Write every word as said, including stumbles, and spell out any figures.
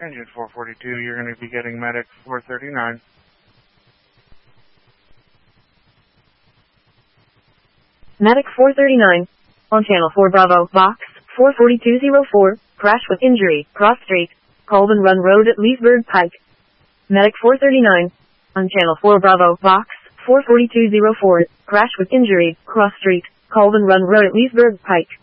Engine four forty-two, you're going to be getting Medic four thirty-nine. Medic four thirty-nine. On Channel four Bravo, Box four forty-two oh four, crash with injury, cross street, Colvin Run Road at Leesburg Pike. Medic four thirty-nine. On Channel four Bravo, Box four forty-two oh four, crash with injury, cross street, Colvin Run Road at Leesburg Pike.